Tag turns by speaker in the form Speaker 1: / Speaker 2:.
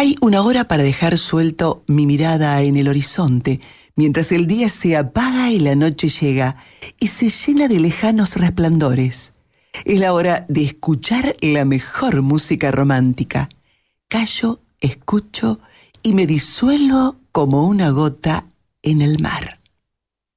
Speaker 1: Hay una hora para dejar suelto mi mirada en el horizonte, mientras el día se apaga y la noche llega y se llena de lejanos resplandores. Es la hora de escuchar la mejor música romántica. Callo, escucho y me disuelvo como una gota en el mar.